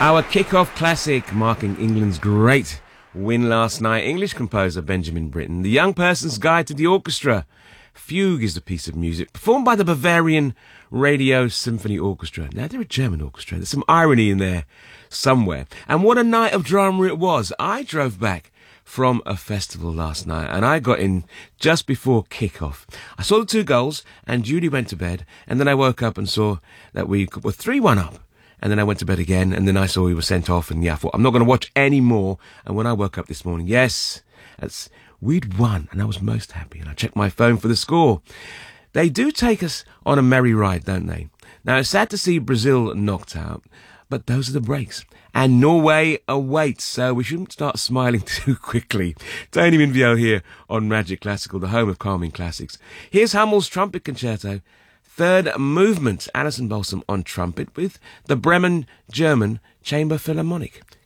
Our kick-off classic marking England's great win last night. English composer Benjamin Britten, The Young Person's Guide to the Orchestra. Fugue is the piece of music performed by the Bavarian Radio Symphony Orchestra. Now, they're a German orchestra. There's some irony in there somewhere. And what a night of drama it was. I drove back from a festival last night and I got in just before kick-off. I saw the 2 goals and Judy went to bed, and then I woke up and saw that we were 3-1 up. And then I went to bed again, and then I saw we were sent off, and I thought, I'm not going to watch any more. And when I woke up this morning, we'd won, and I was most happy. And I checked my phone for the score. They do take us on a merry ride, don't they? Now, it's sad to see Brazil knocked out, but those are the breaks. And Norway awaits, so we shouldn't start smiling too quickly. Tony Minvio here on Magic Classical, the home of calming classics. Here's Hummel's Trumpet Concerto, third movement. Alison Balsam on trumpet with the Bremen German Chamber Philharmonic.